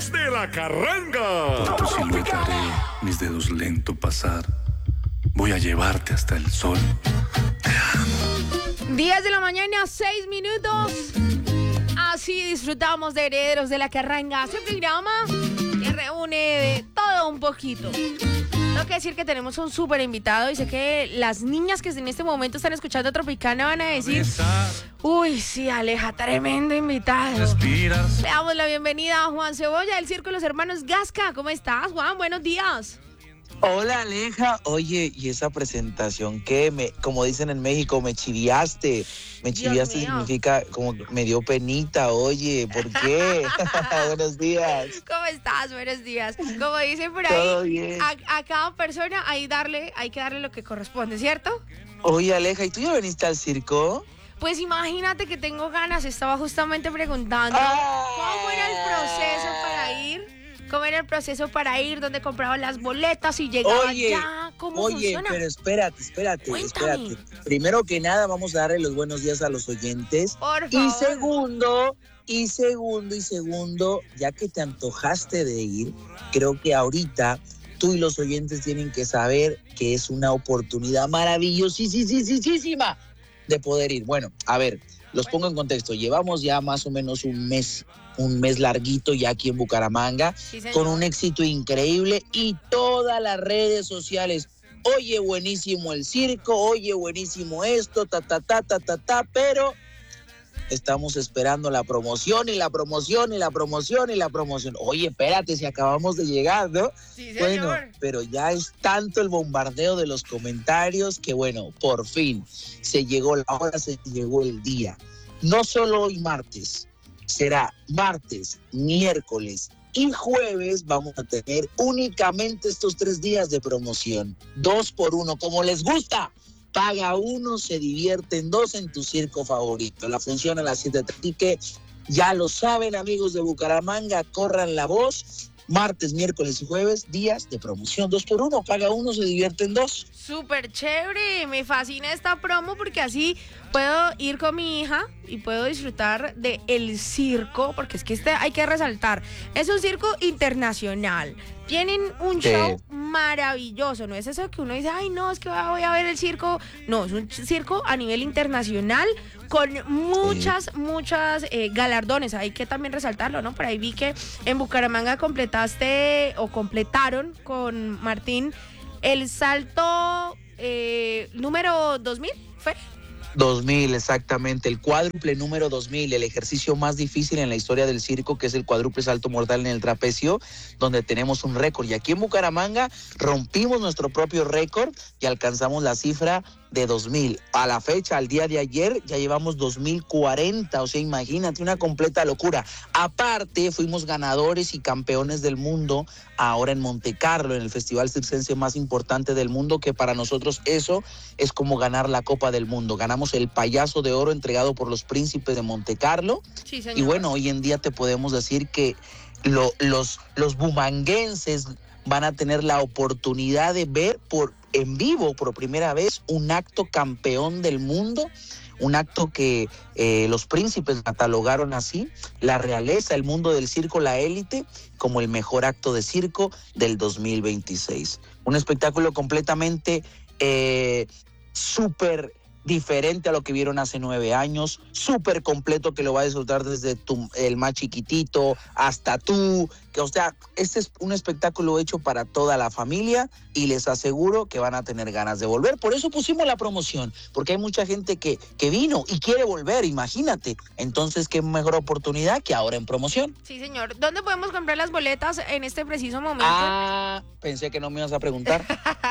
Mix de la Carranga. Tu silueta haré mis dedos lento pasar. Voy a llevarte hasta el sol. Te amo. 10 de la mañana, 6 minutos. Así disfrutamos de Herederos de la Carranga. Este programa que reúne de todo un poquito. Tengo que decir que tenemos un súper invitado y sé que las niñas que en este momento están escuchando Tropicana van a decir: uy, sí, Aleja, tremendo invitado. Le damos la bienvenida a Juan Cebolla del Circo de los Hermanos Gasca. ¿Cómo estás, Juan? Buenos días. Hola, Aleja. Oye, y esa presentación que como dicen en México, me chiviaste. Me chiviaste significa como me dio penita. Oye, ¿por qué? Buenos días. ¿Cómo estás? Buenos días. Como dicen por ahí, todo bien. A cada persona hay que darle lo que corresponde, ¿cierto? Oye, Aleja, ¿y tú ya viniste al circo? Pues imagínate que tengo ganas. Estaba justamente preguntando cómo era el proceso para ir. ¿Cómo era el proceso para ir? ¿Dónde compraba las boletas y llegaba ya? ¿Cómo funciona? Pero espérate. Primero que nada, vamos a darle los buenos días a los oyentes. Por favor. Y segundo, ya que te antojaste de ir, creo que ahorita tú y los oyentes tienen que saber que es una oportunidad maravillosísima de poder ir. Bueno, a ver, los pongo en contexto. Llevamos ya más o menos un mes larguito ya aquí en Bucaramanga, sí, con un éxito increíble y todas las redes sociales. Oye, buenísimo el circo, oye, buenísimo esto, pero estamos esperando la promoción. Oye, espérate, si acabamos de llegar, ¿no? Sí, señor. Bueno, pero ya es tanto el bombardeo de los comentarios que, bueno, por fin se llegó la hora, se llegó el día. No solo hoy martes, será martes, miércoles y jueves. Vamos a tener únicamente estos 3 días de promoción. 2 por 1, como les gusta. Paga 1, se divierten 2 en tu circo favorito. La función a las 7:30. Así que ya lo saben, amigos de Bucaramanga, corran la voz. Martes, miércoles y jueves, días de promoción 2 por 1. Paga 1, se divierten 2. Súper chévere, me fascina esta promo porque así puedo ir con mi hija y puedo disfrutar de el circo, porque es que hay que resaltar, es un circo internacional. Tienen un show maravilloso, no es eso que uno dice, ay no, es que voy a ver el circo. No, es un circo a nivel internacional con muchas galardones, hay que también resaltarlo, ¿no? Por ahí vi que en Bucaramanga completaron con Martín el salto número 2000, ¿fue? 2000, exactamente, el cuádruple número 2000, el ejercicio más difícil en la historia del circo, que es el cuádruple salto mortal en el trapecio, donde tenemos un récord. Y aquí en Bucaramanga rompimos nuestro propio récord y alcanzamos la cifra de 2000. A la fecha, al día de ayer, ya llevamos 2040, o sea, imagínate, una completa locura. Aparte, fuimos ganadores y campeones del mundo ahora en Montecarlo, en el festival circense más importante del mundo, que para nosotros eso es como ganar la Copa del Mundo. Ganamos el Payaso de Oro entregado por los príncipes de Montecarlo. Sí, señor. Y bueno, hoy en día te podemos decir que los bumanguenses van a tener la oportunidad de ver en vivo por primera vez un acto campeón del mundo, un acto que los príncipes catalogaron así, la realeza, el mundo del circo, la élite, como el mejor acto de circo del 2026. Un espectáculo completamente súper diferente a lo que vieron hace 9 años, súper completo, que lo va a disfrutar desde el más chiquitito hasta tú, que o sea, este es un espectáculo hecho para toda la familia y les aseguro que van a tener ganas de volver. Por eso pusimos la promoción, porque hay mucha gente que vino y quiere volver, imagínate. Entonces, qué mejor oportunidad que ahora en promoción. Sí, señor. ¿Dónde podemos comprar las boletas en este preciso momento? Pensé que no me ibas a preguntar.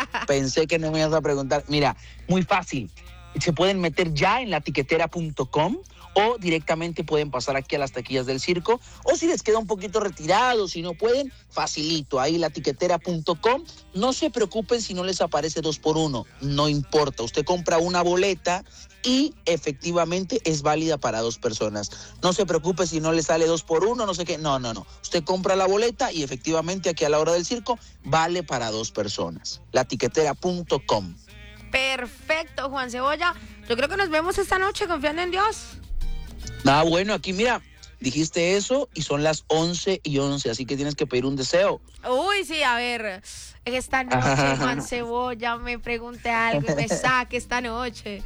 Mira, muy fácil. Se pueden meter ya en latiquetera.com o directamente pueden pasar aquí a las taquillas del circo, o si les queda un poquito retirado, si no pueden, facilito, ahí latiquetera.com. No se preocupen si no les aparece 2 por 1, no importa, usted compra una boleta y efectivamente es válida para 2 personas. No se preocupe si no le sale 2 por 1, no sé qué, no. Usted compra la boleta y efectivamente aquí a la hora del circo vale para 2 personas. Latiquetera.com. Perfecto, Juan Cebolla. Yo creo que nos vemos esta noche, confiando en Dios. Bueno, aquí mira, Dijiste eso y son las 11:11, así que tienes que pedir un deseo. Uy, sí, a ver. Esta noche, Juan Cebolla, me pregunte algo y me saque esta noche.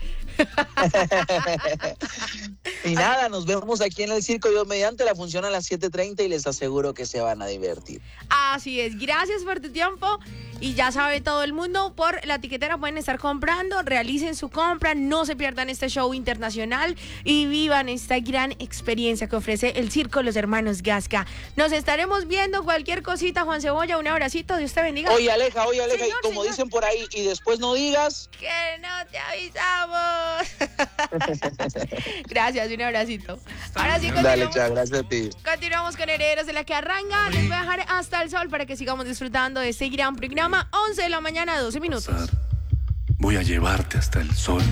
Y nada, nos vemos aquí en el Circo Dios mediante, la función a las 7:30 y les aseguro que se van a divertir. Así es, gracias por tu tiempo y ya sabe todo el mundo, por la tiquetera pueden estar comprando, realicen su compra, no se pierdan este show internacional y vivan esta gran experiencia que ofrece el Circo Los Hermanos Gasca. Nos estaremos viendo, cualquier cosita, Juan Cebolla, un abracito, Dios te bendiga. Oye Aleja, Señor, y como señor. dicen por ahí, y después no digas... Que no te avisamos. Gracias, un abracito. Ahora sí, Dale, continuamos. chao, gracias a ti. Continuamos con Herederos de la Carranga. Les voy a dejar hasta el sol para que sigamos disfrutando de este gran programa. 11 de la mañana, 12 minutos. Voy a llevarte hasta el sol.